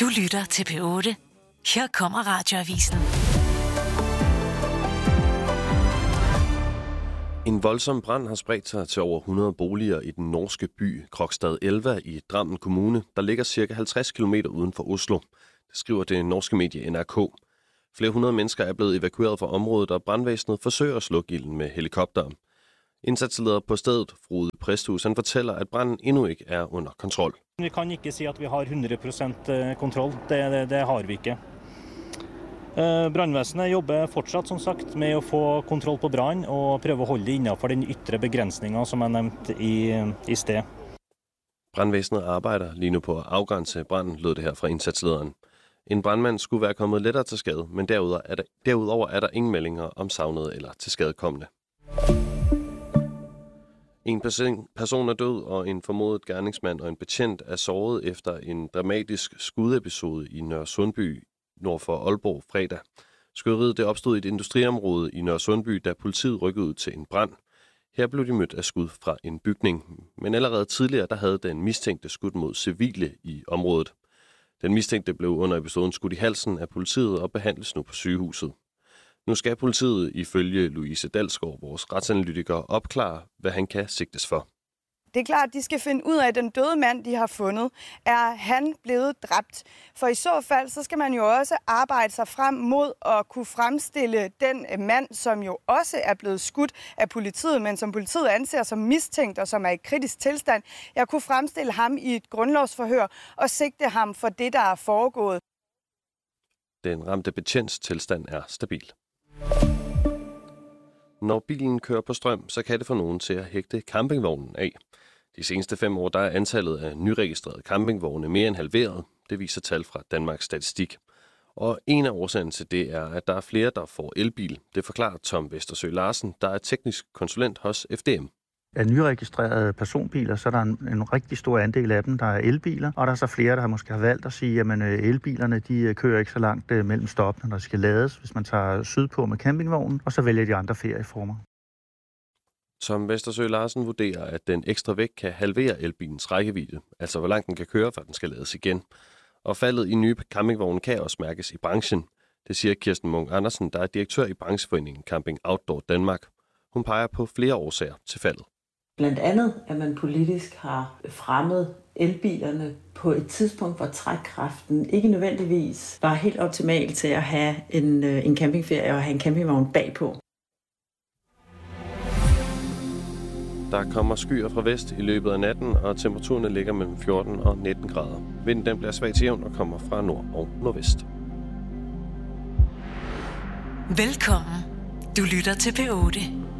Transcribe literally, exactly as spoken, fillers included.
Du lytter til P otte. Her kommer Radioavisen. En voldsom brand har spredt sig til over hundrede boliger i den norske by Krokstad Elva i Drammen Kommune, der ligger cirka halvtreds kilometer uden for Oslo. Det skriver det norske medie N R K. Flere hundrede mennesker er blevet evakueret fra området, og brandvæsenet forsøger at slukke ilden med helikopter. Indsatsleder på stedet, Frode Presthus, han fortæller, at branden endnu ikke er under kontrol. Vi kan ikke sige, at vi har hundrede procent kontrol. Det, det, det har vi ikke. Brandvæsenet jobber fortsat, som sagt, med at få kontrol på brand og prøve at holde det inden for den ytre begrænsninger, som er nævnt i, i sted. Brandvæsenet arbejder lige nu på at afgrænse branden, lød det her fra indsatslederen. En brandmand skulle være kommet lettere til skade, men derudover er der, derudover er der ingen meldinger om savnede eller tilskadekomne. En person er død, og en formodet gerningsmand og en betjent er såret efter en dramatisk skudepisode i Nørresundby nord for Aalborg fredag. Skyderiet det opstod i et industriområde i Nørresundby, da politiet rykkede ud til en brand. Her blev de mødt af skud fra en bygning, men allerede tidligere der havde den mistænkte skudt mod civile i området. Den mistænkte blev under episoden skudt i halsen af politiet og behandles nu på sygehuset. Nu skal politiet ifølge Louise Dalsgaard, vores retsanalytiker, opklare, hvad han kan sigtes for. Det er klart, at de skal finde ud af, at den døde mand, de har fundet, er han blevet dræbt. For i så fald, så skal man jo også arbejde sig frem mod at kunne fremstille den mand, som jo også er blevet skudt af politiet, men som politiet anser som mistænkt og som er i kritisk tilstand. Jeg kunne fremstille ham i et grundlovsforhør og sigte ham for det, der er foregået. Den ramte betjents tilstand er stabil. Når bilen kører på strøm, så kan det få nogen til at hægte campingvognen af. De seneste fem år der er antallet af nyregistrerede campingvogne mere end halveret. Det viser tal fra Danmarks Statistik. Og en af årsagerne til det er, at der er flere, der får elbil. Det forklarer Tom Vestersø Larsen, der er teknisk konsulent hos F D M. Af nyregistrerede personbiler, så er der en, en rigtig stor andel af dem, der er elbiler. Og der er så flere, der måske har valgt at sige, at elbilerne de kører ikke så langt mellem stoppene, når de skal lades, hvis man tager sydpå med campingvognen, og så vælger de andre ferieformer. Tom Vestersø Larsen vurderer, at den ekstra vægt kan halvere elbilens rækkevidde, altså hvor langt den kan køre, før den skal lades igen. Og faldet i nye campingvogne kan også mærkes i branchen. Det siger Kirsten Munk Andersen, der er direktør i brancheforeningen Camping Outdoor Danmark. Hun peger på flere årsager til faldet. Blandt andet, at man politisk har fremmet elbilerne på et tidspunkt, hvor trækkraften ikke nødvendigvis var helt optimal til at have en, en campingferie og have en campingvogn bagpå. Der kommer skyer fra vest i løbet af natten, og temperaturerne ligger mellem fjorten og nitten grader. Vinden den bliver svag til jævn og kommer fra nord og nordvest. Velkommen. Du lytter til P otte.